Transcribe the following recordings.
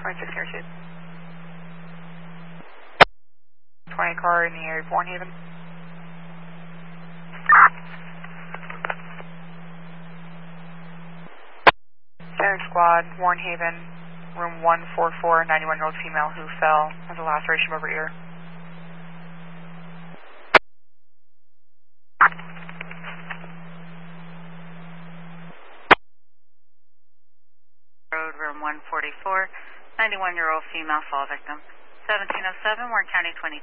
26 near 2. 20 car near Bornhaven. Center squad, Warrenhaven, room 144, 91-year-old female who fell as a laceration of her ear. Road, room 144, 91-year-old female fall victim. 1707, Warren County 22.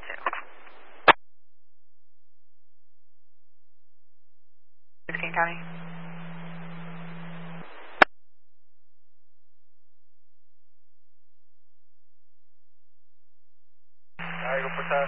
16 County. Go for that.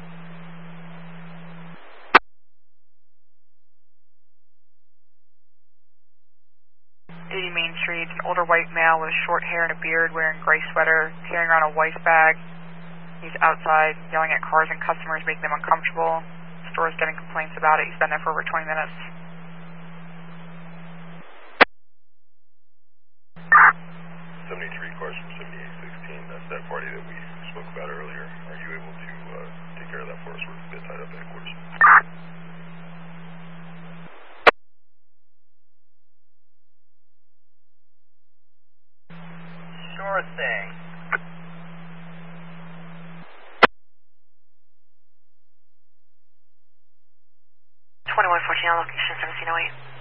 80 Main Street, an older white male with short hair and a beard, wearing gray sweater, carrying around a waste bag. He's outside yelling at cars and customers, making them uncomfortable. The store is getting complaints about it. He's been there for over 20 minutes. 73 cars from 7816. That's that party that we spoke about earlier. Are you able to take care of that for us? We're a bit tied up at headquarters. Sure thing. 2114 on location 1708.